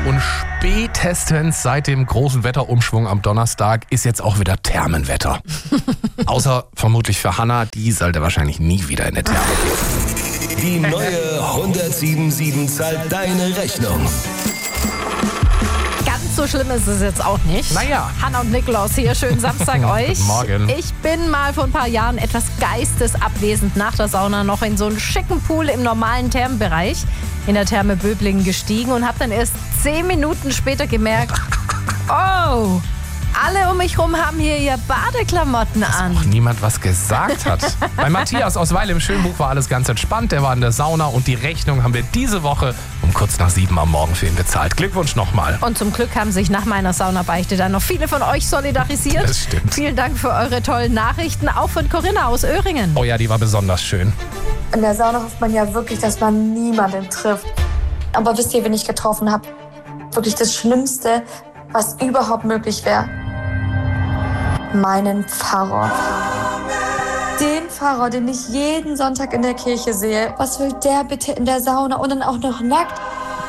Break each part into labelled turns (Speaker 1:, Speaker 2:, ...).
Speaker 1: Und spätestens seit dem großen Wetterumschwung am Donnerstag ist jetzt auch wieder Thermenwetter. Außer vermutlich für Hannah, die sollte wahrscheinlich nie wieder in der Therme gehen.
Speaker 2: Die neue 107.7 zahlt deine Rechnung.
Speaker 3: Ganz so schlimm ist es jetzt auch nicht.
Speaker 1: Naja.
Speaker 3: Hannah und Nikolaus hier, schönen Samstag euch.
Speaker 1: Morgen.
Speaker 3: Ich bin mal vor ein paar Jahren etwas geistesabwesend nach der Sauna noch in so einen schicken Pool im normalen Thermenbereich in der Therme Böblingen gestiegen und habe dann erst 10 Minuten später gemerkt, oh, alle um mich rum haben hier ihr Badeklamotten an.
Speaker 1: Auch niemand was gesagt hat. Bei Matthias aus Weil im Schönbuch war alles ganz entspannt. Der war in der Sauna und die Rechnung haben wir diese Woche um kurz nach 7 am Morgen für ihn bezahlt. Glückwunsch nochmal.
Speaker 3: Und zum Glück haben sich nach meiner Saunabeichte dann noch viele von euch solidarisiert.
Speaker 1: Das stimmt.
Speaker 3: Vielen Dank für eure tollen Nachrichten, auch von Corinna aus Öhringen.
Speaker 1: Oh ja, die war besonders schön.
Speaker 4: In der Sauna hofft man ja wirklich, dass man niemanden trifft. Aber wisst ihr, wen ich getroffen habe? Wirklich das Schlimmste, was überhaupt möglich wäre. Meinen Pfarrer. Den Pfarrer, den ich jeden Sonntag in der Kirche sehe. Was will der bitte in der Sauna und dann auch noch nackt?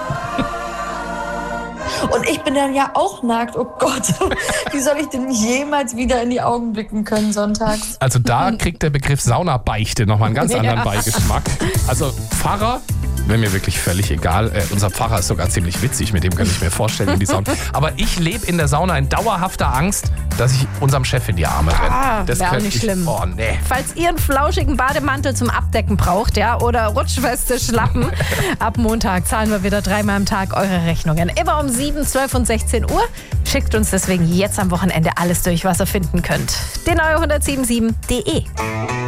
Speaker 4: Und ich bin dann ja auch nackt. Oh Gott, wie soll ich denn jemals wieder in die Augen blicken können sonntags?
Speaker 1: Also da kriegt der Begriff Saunabeichte nochmal einen ganz anderen Beigeschmack. Also Pfarrer wäre mir wirklich völlig egal. Unser Pfarrer ist sogar ziemlich witzig, mit dem kann ich mir vorstellen in die Sauna. Aber ich lebe in der Sauna in dauerhafter Angst, dass ich unserem Chef in die Arme renne. Das
Speaker 3: wäre auch
Speaker 1: könnte
Speaker 3: nicht schlimm.
Speaker 1: Oh, nee.
Speaker 3: Falls ihr einen flauschigen Bademantel zum Abdecken braucht, ja, oder rutschfeste Schlappen, ab Montag zahlen wir wieder 3-mal am Tag eure Rechnungen. Immer um 7, 12 und 16 Uhr. Schickt uns deswegen jetzt am Wochenende alles durch, was ihr finden könnt. Die neue 107.7.de